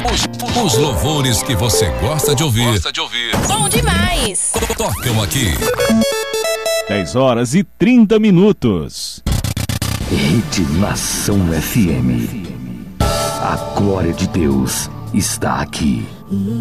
Os louvores que você gosta de ouvir. Bom demais! Tocam aqui. 10h30. Rede Nação FM. A glória de Deus está aqui.